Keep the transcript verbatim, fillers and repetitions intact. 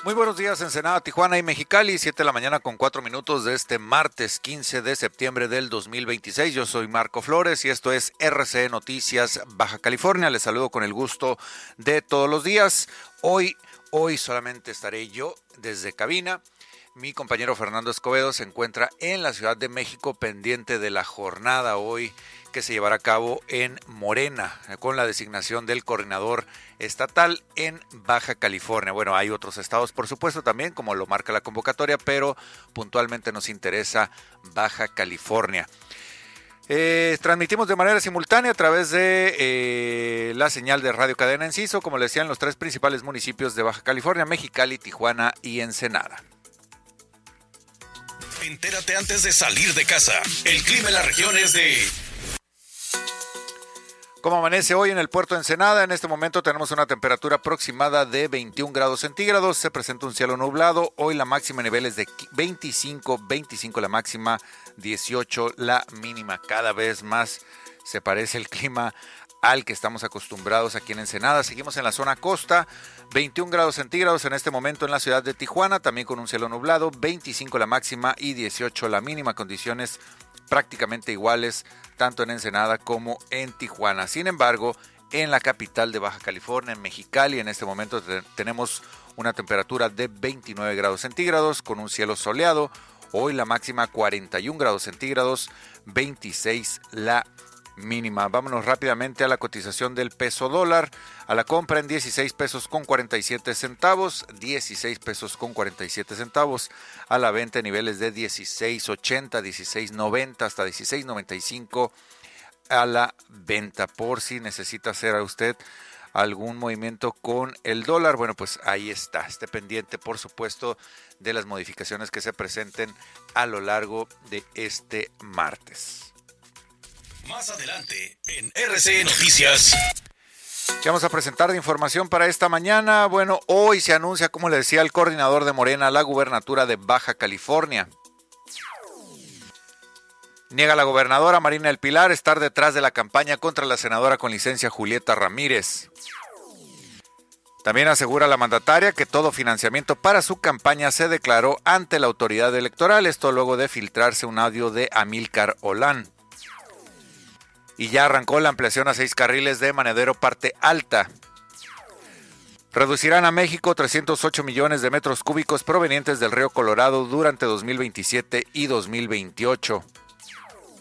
Muy buenos días, Ensenada, Tijuana y Mexicali, siete de la mañana con cuatro minutos de este martes quince de septiembre del dos mil veintiséis. Yo soy Marco Flores y esto es R C E Noticias Baja California. Les saludo con el gusto de todos los días. Hoy, hoy solamente estaré yo desde cabina. Mi compañero Fernando Escobedo se encuentra en la Ciudad de México pendiente de la jornada hoy que se llevará a cabo en Morena con la designación del coordinador estatal en Baja California. Bueno, hay otros estados por supuesto también como lo marca la convocatoria, pero puntualmente nos interesa Baja California. Eh, transmitimos de manera simultánea a través de eh, la señal de Radio Cadena Enciso, como les decía, en los tres principales municipios de Baja California: Mexicali, Tijuana y Ensenada. Entérate antes de salir de casa. El clima en la región es de... ¿Cómo amanece hoy en el puerto de Ensenada? En este momento tenemos una temperatura aproximada de veintiún grados centígrados. Se presenta un cielo nublado. Hoy la máxima nivel es de veinticinco, veinticinco la máxima, dieciocho la mínima. Cada vez más se parece el clima al que estamos acostumbrados aquí en Ensenada. Seguimos en la zona costa, veintiún grados centígrados en este momento en la ciudad de Tijuana, también con un cielo nublado, veinticinco la máxima y dieciocho la mínima, condiciones prácticamente iguales tanto en Ensenada como en Tijuana. Sin embargo, en la capital de Baja California, en Mexicali, en este momento te- tenemos una temperatura de veintinueve grados centígrados con un cielo soleado. Hoy la máxima cuarenta y un grados centígrados, veintiséis la mínima. Vámonos rápidamente a la cotización del peso dólar. A la compra en dieciséis pesos con cuarenta y siete centavos, dieciséis pesos con cuarenta y siete centavos. A la venta en niveles de dieciséis ochenta, dieciséis noventa hasta dieciséis noventa y cinco a la venta. Por si necesita hacer a usted algún movimiento con el dólar, bueno, pues ahí está. Esté pendiente, por supuesto, de las modificaciones que se presenten a lo largo de este martes. Más adelante en R C E Noticias. ¿Qué vamos a presentar de información para esta mañana? Bueno, hoy se anuncia, como le decía, el coordinador de Morena a la gubernatura de Baja California. Niega la gobernadora Marina del Pilar estar detrás de la campaña contra la senadora con licencia Julieta Ramírez. También asegura la mandataria que todo financiamiento para su campaña se declaró ante la autoridad electoral, esto luego de filtrarse un audio de Amílcar Olán. Y ya arrancó la ampliación a seis carriles de Manadero Parte Alta. Reducirán a México trescientos ocho millones de metros cúbicos provenientes del río Colorado durante dos mil veintisiete y dos mil veintiocho.